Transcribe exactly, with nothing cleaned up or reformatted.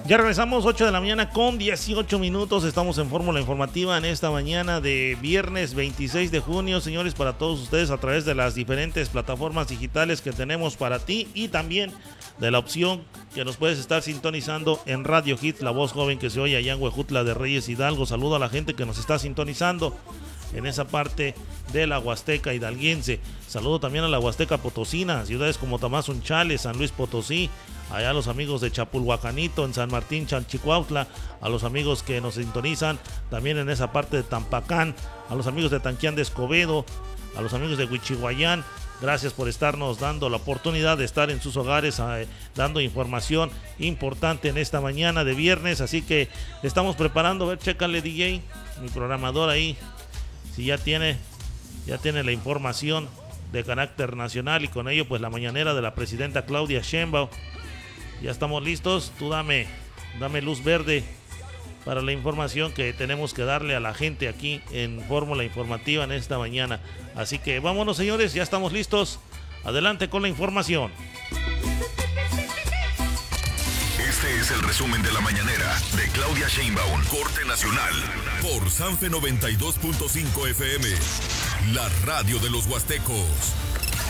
Ya regresamos, ocho de la mañana con dieciocho minutos. Estamos en Fórmula Informativa en esta mañana de viernes veintiséis de junio, señores, para todos ustedes a través de las diferentes plataformas digitales que tenemos para ti y también de la opción que nos puedes estar sintonizando en Radio Hits, la voz joven que se oye allá en Huejutla de Reyes Hidalgo. Saludo a la gente que nos está sintonizando en esa parte de la Huasteca hidalguense. Saludo también a la Huasteca Potosina, ciudades como Tamazunchale, San Luis Potosí, allá a los amigos de Chapulhuacanito, en San Martín, Chalchicuautla, a los amigos que nos sintonizan también en esa parte de Tampacán, a los amigos de Tanquián de Escobedo, a los amigos de Huichihuayán. Gracias por estarnos dando la oportunidad de estar en sus hogares eh, dando información importante en esta mañana de viernes. Así que estamos preparando, a ver, chécale D J, mi programador ahí, si ya tiene, ya tiene la información de carácter nacional y con ello pues la mañanera de la presidenta Claudia Sheinbaum. Ya estamos listos, tú dame, dame luz verde para la información que tenemos que darle a la gente aquí en Fórmula Informativa en esta mañana. Así que vámonos, señores, ya estamos listos. Adelante con la información. Este es el resumen de la mañanera de Claudia Sheinbaum, corte nacional, por Sanfe noventa y dos punto cinco F M, la radio de los huastecos.